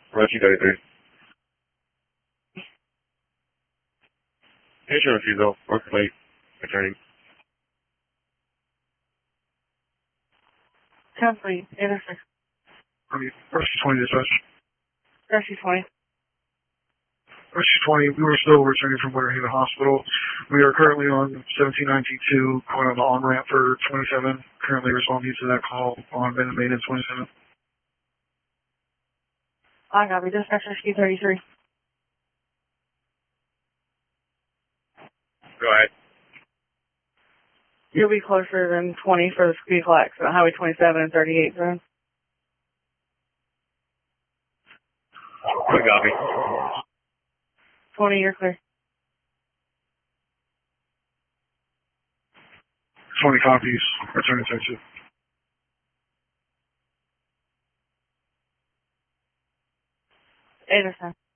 Rescue 33. Patient refusal. Work late. Returning. 10-3, intersection. Rescue 20 dispatch. Rescue 20. Rescue 20, we were still returning from Winter Haven Hospital. We are currently on 1792, going on the on-ramp for 27. Currently responding to that call on abandoned maintenance 27. I copy. Dispatch Rescue 33. Go ahead. You'll be closer than 20 for the speed flex on Highway 27 and 38 zone. Good copy. 20, you're clear. 20 copies. Returning 32. Anderson.